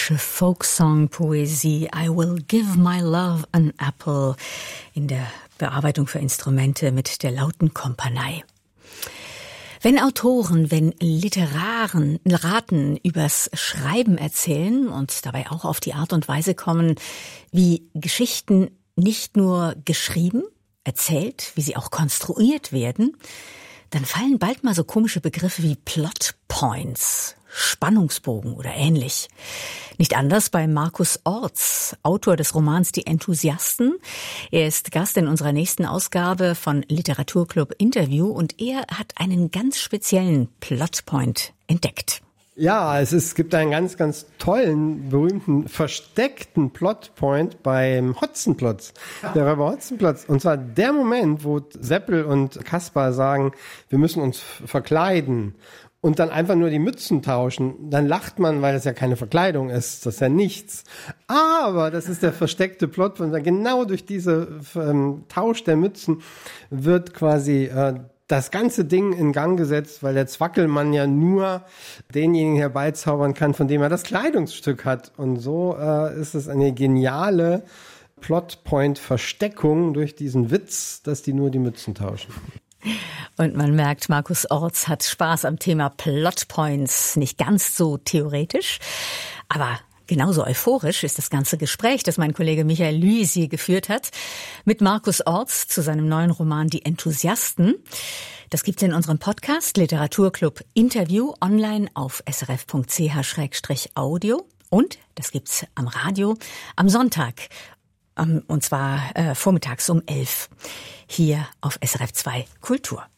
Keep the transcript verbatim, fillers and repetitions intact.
klassische Folksong-Poesie I Will Give My Love an Apple in der Bearbeitung für Instrumente mit der Lautenkompanie. Wenn Autoren, wenn Literaren, Literaten übers Schreiben erzählen und dabei auch auf die Art und Weise kommen, wie Geschichten nicht nur geschrieben, erzählt, wie sie auch konstruiert werden, dann fallen bald mal so komische Begriffe wie Plot Points, Spannungsbogen oder ähnlich. Nicht anders bei Markus Orts, Autor des Romans Die Enthusiasten. Er ist Gast in unserer nächsten Ausgabe von Literaturclub Interview und er hat einen ganz speziellen Plotpoint entdeckt. Ja, es, ist, es gibt einen ganz, ganz tollen, berühmten, versteckten Plotpoint beim Hotzenplotz, der Räuber Hotzenplotz. Und zwar der Moment, wo Seppel und Kaspar sagen, wir müssen uns verkleiden und dann einfach nur die Mützen tauschen. Dann lacht man, weil das ja keine Verkleidung ist, das ist ja nichts. Aber das ist der versteckte Plotpoint. Genau durch diese ähm, Tausch der Mützen wird quasi äh, das ganze Ding in Gang gesetzt, weil der Zwackelmann ja nur denjenigen herbeizaubern kann, von dem er das Kleidungsstück hat. Und so äh, ist es eine geniale Plotpoint-Versteckung durch diesen Witz, dass die nur die Mützen tauschen. Und man merkt, Markus Orts hat Spaß am Thema Plotpoints, nicht ganz so theoretisch, aber genauso euphorisch ist das ganze Gespräch, das mein Kollege Michael Luisi geführt hat, mit Markus Orts zu seinem neuen Roman Die Enthusiasten. Das gibt's in unserem Podcast Literaturclub Interview online auf s r f punkt c h slash audio und das gibt's am Radio am Sonntag, und zwar äh, vormittags um elf hier auf S R F zwei Kultur.